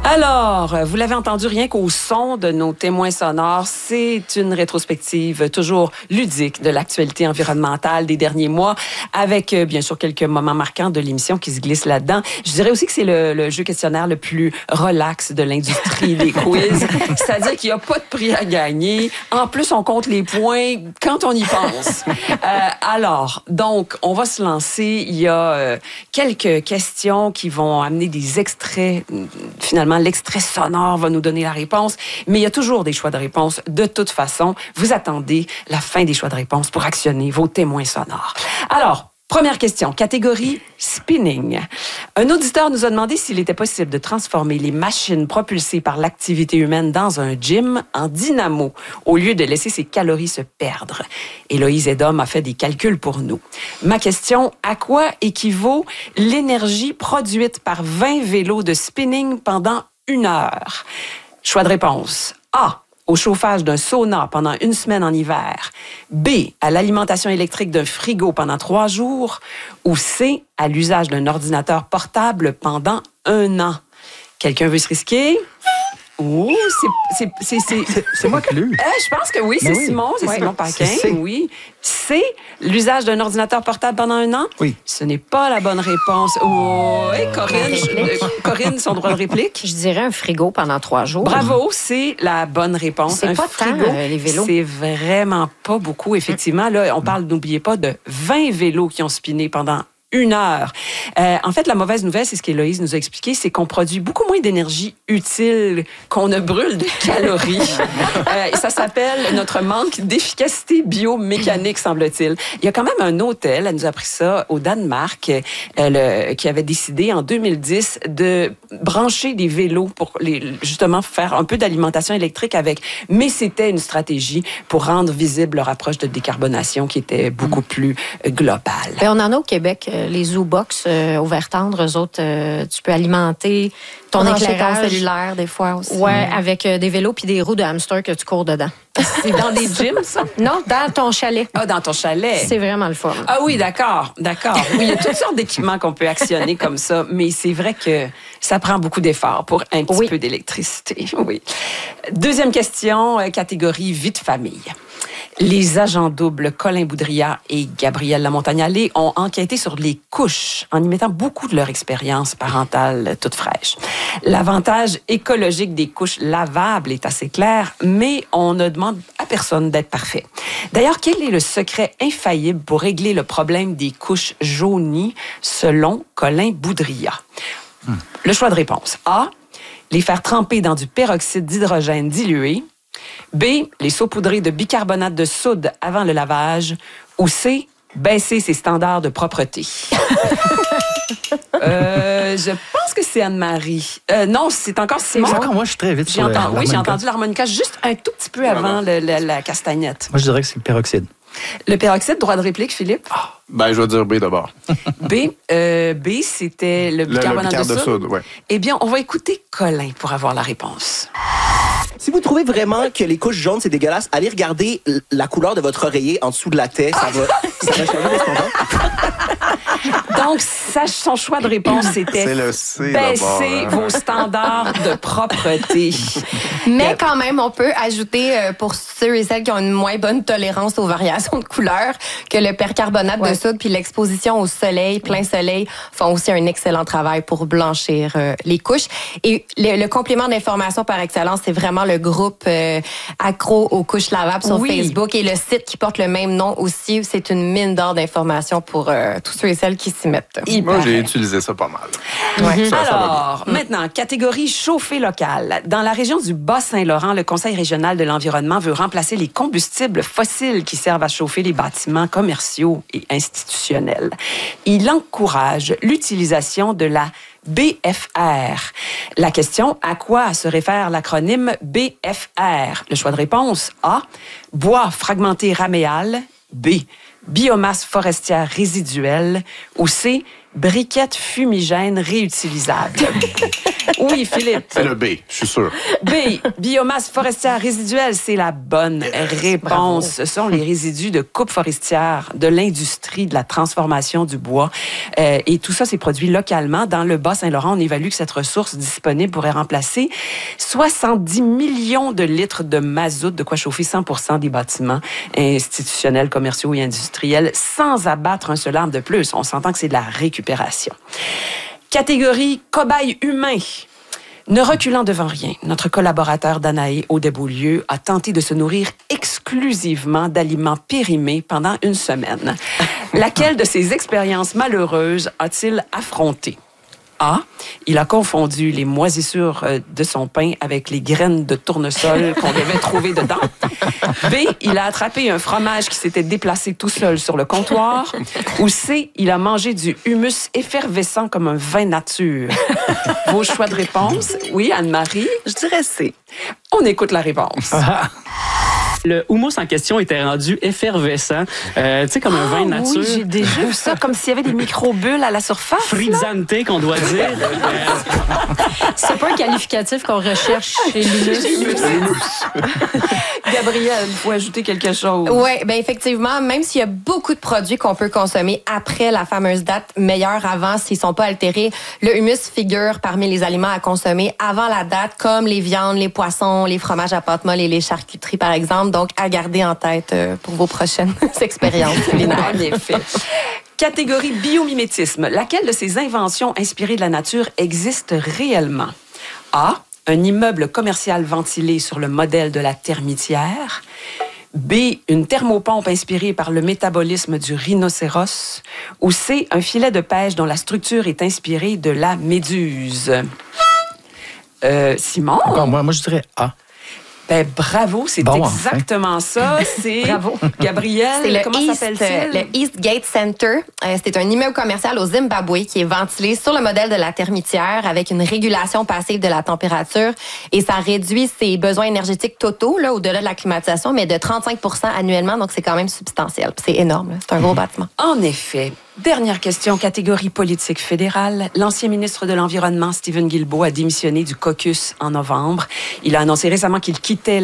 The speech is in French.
Alors, vous l'avez entendu, rien qu'au son de nos témoins sonores, c'est une rétrospective toujours ludique de l'actualité environnementale des derniers mois, avec bien sûr quelques moments marquants de l'émission qui se glissent là-dedans. Je dirais aussi que c'est le jeu questionnaire le plus relax de l'industrie des quiz, c'est-à-dire qu'il n'y a pas de prix à gagner. En plus, on compte les points quand on y pense. Alors, donc, on va se lancer. Il y a quelques questions qui vont amener des extraits. Finalement, l'extrait sonore va nous donner la réponse, mais il y a toujours des choix de réponse. De toute façon, vous attendez la fin des choix de réponse pour actionner vos témoins sonores. Alors, première question, catégorie spinning. Un auditeur nous a demandé s'il était possible de transformer les machines propulsées par l'activité humaine dans un gym en dynamo au lieu de laisser ses calories se perdre. Héloïse Edom a fait des calculs pour nous. Ma question, à quoi équivaut l'énergie produite par 20 vélos de spinning pendant 1 heure? Choix de réponse. A. Au chauffage d'un sauna pendant 1 semaine en hiver. B. À l'alimentation électrique d'un frigo pendant 3 jours. Ou C. À l'usage d'un ordinateur portable pendant 1 an. Quelqu'un veut se risquer? Oh, c'est moi qui l'ai eu. Je pense que oui, c'est Simon, Simon Paquin. Oui. C'est l'usage d'un ordinateur portable pendant 1 an? Oui. Ce n'est pas la bonne réponse. Oh, et Corinne, son droit de réplique? Je dirais un frigo pendant 3 jours. Bravo, c'est la bonne réponse. C'est un pas frigo, tant, les vélos. C'est vraiment pas beaucoup, effectivement. Là, on parle, n'oubliez pas, de 20 vélos qui ont spiné pendant 1 heure. En fait, la mauvaise nouvelle, c'est ce qu'Héloïse nous a expliqué, c'est qu'on produit beaucoup moins d'énergie utile qu'on ne brûle de calories. Ça s'appelle notre manque d'efficacité biomécanique, semble-t-il. Il y a quand même un hôtel, elle nous a appris ça, au Danemark, qui avait décidé en 2010 de brancher des vélos pour justement faire un peu d'alimentation électrique avec. Mais c'était une stratégie pour rendre visible leur approche de décarbonation qui était beaucoup plus globale. Et on en a au Québec. Les Zoobox au vert tendre, eux autres, tu peux alimenter ton éclairage cellulaire des fois aussi. Ouais, avec des vélos puis des roues de hamster que tu cours dedans. C'est dans des gyms, ça? Non, dans ton chalet. Ah, dans ton chalet. C'est vraiment le fun. Ah oui, d'accord. Oui, il y a toutes sortes d'équipements qu'on peut actionner comme ça, mais c'est vrai que ça prend beaucoup d'efforts pour un petit peu d'électricité. Oui. Deuxième question, catégorie vie de famille. Les agents doubles Colin Boudria et Gabrielle Lamontagne-Allé ont enquêté sur les couches en y mettant beaucoup de leur expérience parentale toute fraîche. L'avantage écologique des couches lavables est assez clair, mais on ne demande à personne d'être parfait. D'ailleurs, quel est le secret infaillible pour régler le problème des couches jaunies selon Colin Boudria? Le choix de réponse. A. Les faire tremper dans du peroxyde d'hydrogène dilué. B. Les saupoudrer de bicarbonate de soude avant le lavage. Ou C. Baisser ses standards de propreté. Je pense que c'est Anne-Marie. Non, c'est encore Simon. Moi, je suis très vite sur l'harmonica. Oui, j'ai entendu l'harmonica juste un tout petit peu avant la castagnette. Moi, je dirais que c'est le peroxyde. Le peroxyde, droit de réplique, Philippe? Ben, je vais dire B d'abord. B, c'était le bicarbonate de soude. Ouais. Eh bien, on va écouter Colin pour avoir la réponse. Si vous trouvez vraiment que les couches jaunes, c'est dégueulasse, allez regarder la couleur de votre oreiller en dessous de la tête. Ça va changer les standards. Donc, son choix de réponse, c'était c'est le C, baisser vos standards de propreté. Mais quand même, on peut ajouter, pour ceux et celles qui ont une moins bonne tolérance aux variations de couleurs, que le percarbonate de soude puis l'exposition au soleil, plein soleil, font aussi un excellent travail pour blanchir les couches. Et le complément d'information par excellence, c'est vraiment le groupe accro aux couches lavables sur Facebook et le site qui porte le même nom aussi. C'est une mine d'or d'informations pour tous ceux et celles qui s'y mettent. Moi, j'ai utilisé ça pas mal. Ouais. Alors, maintenant, catégorie chauffée locale. Dans la région du Bas-Saint-Laurent, le Conseil régional de l'environnement veut remplacer les combustibles fossiles qui servent à chauffer les bâtiments commerciaux et institutionnels. Il encourage l'utilisation de la BFR. La question, à quoi se réfère l'acronyme BFR? Le choix de réponse A, bois fragmenté raméal. B, biomasse forestière résiduelle. Ou C, briquettes fumigènes réutilisables. Oui, Philippe. C'est le B, je suis sûr. B, biomasse forestière résiduelle, c'est la bonne réponse. Bravo. Ce sont les résidus de coupe forestière, de l'industrie, de la transformation du bois. Et tout ça, c'est produit localement. Dans le Bas-Saint-Laurent, on évalue que cette ressource disponible pourrait remplacer 70 millions de litres de mazout, de quoi chauffer 100% des bâtiments institutionnels, commerciaux et industriels, sans abattre un seul arbre de plus. On s'entend que c'est de la récupération. Catégorie cobaye humain. Ne reculant devant rien, notre collaborateur Danae Audet-Beaulieu a tenté de se nourrir exclusivement d'aliments périmés pendant une semaine. Laquelle de ces expériences malheureuses a-t-il affronté? A. Il a confondu les moisissures de son pain avec les graines de tournesol qu'on devait trouver dedans. B. Il a attrapé un fromage qui s'était déplacé tout seul sur le comptoir. Ou C. Il a mangé du humus effervescent comme un vin nature. Vos choix de réponse? Oui, Anne-Marie? Je dirais C. On écoute la réponse. Le houmous en question était rendu effervescent, tu sais, comme un vin de nature. Oui, j'ai déjà vu ça, comme s'il y avait des micro-bulles à la surface. Frizzante, qu'on doit dire. C'est pas un qualificatif qu'on recherche chez l'humus. Gabrielle, il faut ajouter quelque chose. Oui, bien effectivement, même s'il y a beaucoup de produits qu'on peut consommer après la fameuse date, meilleure avant s'ils ne sont pas altérés, le humus figure parmi les aliments à consommer avant la date, comme les viandes, les poissons, les fromages à pâte molle et les charcuteries, par exemple. Donc, à garder en tête pour vos prochaines expériences culinaires. En effet. Catégorie biomimétisme. Laquelle de ces inventions inspirées de la nature existe réellement? A. Un immeuble commercial ventilé sur le modèle de la termitière. B. Une thermopompe inspirée par le métabolisme du rhinocéros. Ou C. Un filet de pêche dont la structure est inspirée de la méduse. Simon? Bon, moi, je dirais A. Ben, bravo, c'est Bon, exactement ça. C'est Bravo. Gabrielle, C'est comment s'appelle-t-il? le Eastgate Center. C'est un immeuble commercial au Zimbabwe qui est ventilé sur le modèle de la termitière avec une régulation passive de la température et ça réduit ses besoins énergétiques totaux là, au-delà de la climatisation, mais de 35% annuellement, donc c'est quand même substantiel. C'est énorme, là. C'est un gros bâtiment. En effet. Dernière question, catégorie politique fédérale. L'ancien ministre de l'Environnement, Stephen Guilbeault, a démissionné du caucus en novembre. Il a annoncé récemment qu'il quittait